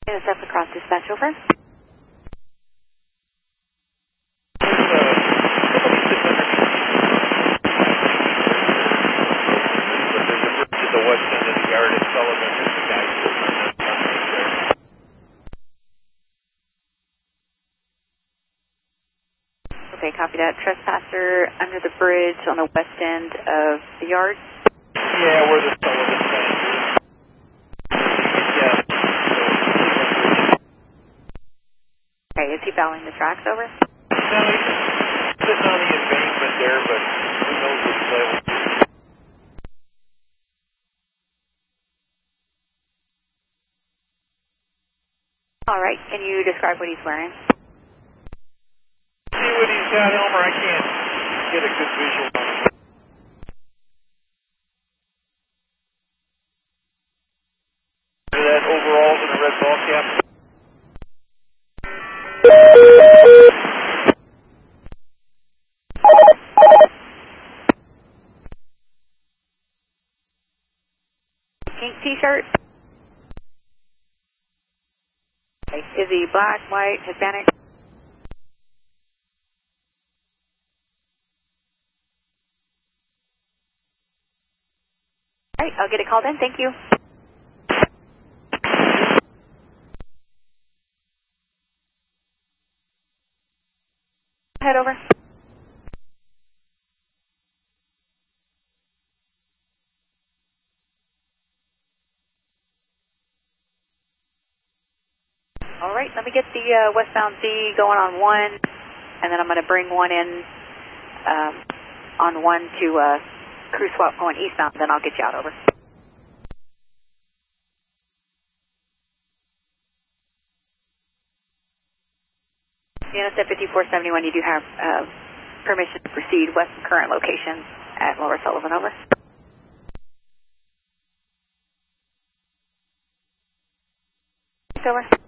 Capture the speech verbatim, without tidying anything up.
Intercept across dispatch, over. The west end of the yard at Sullivan, there's a guy sitting on that front right there. Okay, copy that. Trespasser under the bridge on the west end of the yard. Yeah, where the Sullivan fence is. Yeah. Okay, is he following the tracks, over? No, he's sitting on the embankment there, but who knows which level. All right, can you describe what he's wearing? See what he's got, Elmer? I can't get a good visual on him. That overalls and a red ball cap. Pink t-shirt. Okay. Is he black, white, Hispanic? All right, I'll get it called in. Thank you. Head over. All right, let me get the uh, westbound Z going on one, and then I'm going to bring one in um, on one to uh, crew swap going eastbound, then I'll get you out, over. C N S F fifty-four seventy-one, you do have uh, permission to proceed west of current location at Lower Sullivan, over. Over.